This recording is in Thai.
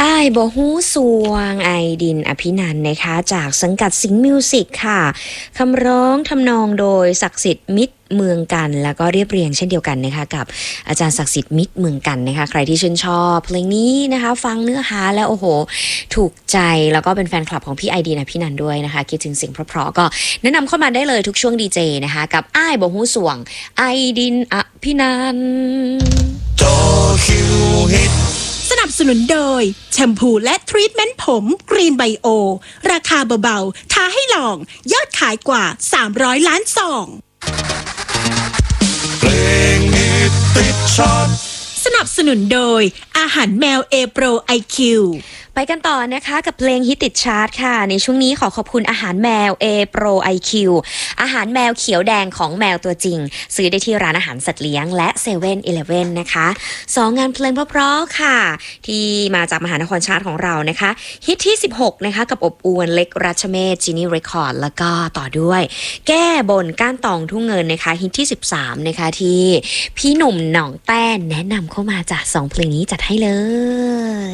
อ้ายบ่ฮู้สวงไอดินอภินันท์นะคะจากสังกัดสิงห์มิวสิกค่ะคำร้องทำนองโดยศักดิ์สิทธิ์มิตรเมืองกันแล้วก็เรียบเรียงเช่นเดียวกันนะคะกับอาจารย์ศักดิ์สิทธิ์มิตรเมืองกันนะคะใครที่ชื่นชอบเพลงนี้นะคะฟังเนื้อหาแล้วโอ้โหถูกใจแล้วก็เป็นแฟนคลับของพี่ไอดินอภินันท์ด้วยนะคะคิดถึงเสียงเพราะๆก็แนะนำเข้ามาได้เลยทุกช่วงดีเจนะคะกับอ้ายบ่ฮู้สวงไอดินอภินันท์จอคิวฮิตสนับสนุนโดยแชมพูและทรีทเมนต์ผมกรีนไบโอราคาเบาๆท้าให้ลองยอดขายกว่า300ล้านซองเพลงฮิตติดชาร์ตสนับสนุนโดยอาหารแมวเอโปรไอคิวไปกันต่อนะคะกับเพลงฮิตติดชาร์ตค่ะในช่วงนี้ขอบคุณอาหารแมว A Pro IQ อาหารแมวเขียวแดงของแมวตัวจริงซื้อได้ที่ร้านอาหารสัตว์เลี้ยงและ7-Eleven นะคะ2งานเพลงเพราะๆค่ะที่มาจากมหานครชาร์ตของเรานะคะฮิตที่16นะคะกับอบอวนเล็กรัชเมธจินี่เรคคอร์ดแล้วก็ต่อด้วยแก้บนก้านตองทุ่งเงินนะคะฮิตที่13นะคะที่พี่หนุ่มหน่องแต้นแนะนำเข้ามาจาก2เพลงนี้จัดให้เลย